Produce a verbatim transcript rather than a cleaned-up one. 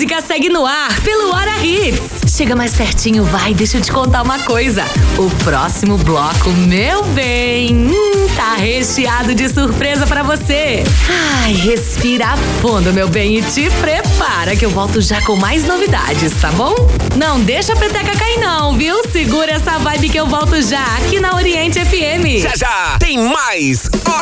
música segue no ar pelo Hora Hits. Chega mais pertinho, vai, deixa eu te contar uma coisa. O próximo bloco, meu bem, hum, tá recheado de surpresa pra você. Ai, respira fundo, meu bem, e te prepara que eu volto já com mais novidades, tá bom? Não deixa a peteca cair não, viu? Segura essa vibe que eu volto já aqui na Oriente F M. Já já tem mais